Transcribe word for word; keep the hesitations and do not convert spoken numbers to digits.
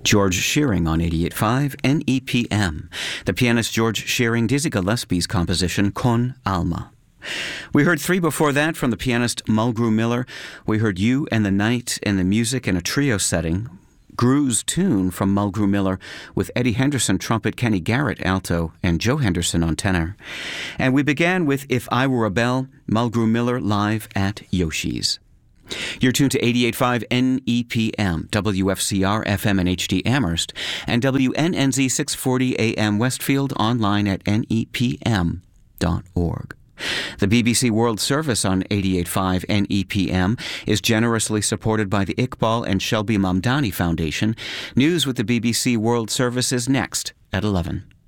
George Shearing on eighty-eight point five N E P M. The pianist George Shearing, Dizzy Gillespie's composition, Con Alma. We heard three before that from the pianist Mulgrew Miller. We heard You and the Night and the music in a trio setting. Grew's Tune from Mulgrew Miller with Eddie Henderson trumpet, Kenny Garrett alto, and Joe Henderson on tenor. And we began with If I Were a Bell, Mulgrew Miller live at Yoshi's. You're tuned to eighty-eight point five N E P M, W F C R F M and H D Amherst, and W N N Z six forty A M Westfield, online at N E P M dot org. The B B C World Service on eighty-eight point five N E P M is generously supported by the Iqbal and Shelby Mamdani Foundation. News with the B B C World Service is next at eleven.